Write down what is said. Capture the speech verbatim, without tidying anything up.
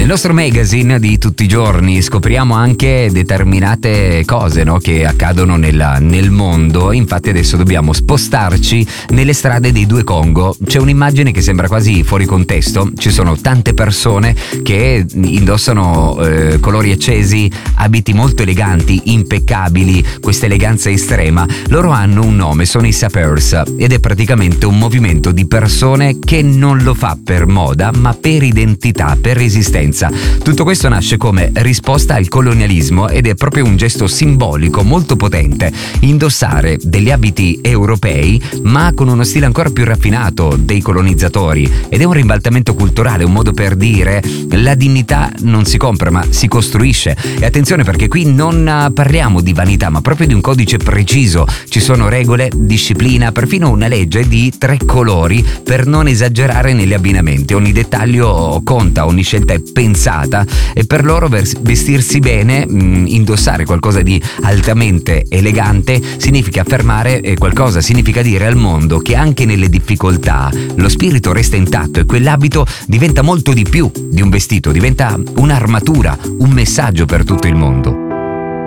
nostro magazine di tutti i giorni scopriamo anche determinate cose, no, che accadono nella, nel mondo. Infatti adesso dobbiamo spostarci nelle strade dei due Congo. C'è un'immagine che sembra quasi fuori contesto. Ci sono tante persone che indossano eh, colori accesi, abiti molto eleganti, impeccabili, questa eleganza estrema. Loro hanno un nome, sono i Sappers, ed è praticamente un movimento di persone che non lo fa per moda ma per identità, per resistenza. Tutto questo nasce come risposta al colonialismo ed è proprio un gesto simbolico molto potente: indossare degli abiti europei ma con uno stile ancora più raffinato dei colonizzatori, ed è un ribaltamento culturale, un modo per dire la dignità non si compra ma si costruisce. E attenzione, perché qui non parliamo di vanità ma proprio di un codice preciso. Ci sono regole, disciplina, perfino una legge di tre colori per non esagerare negli abbinamenti. Ogni dettaglio conta, ogni scelta è pensata, e per loro vestirsi bene, mh, indossare qualcosa di altamente elegante significa affermare qualcosa, significa dire al mondo che anche nelle difficoltà lo spirito resta intatto e quell'abito diventa molto di più di un vestito, diventa un'armatura, un messaggio per tutto il mondo.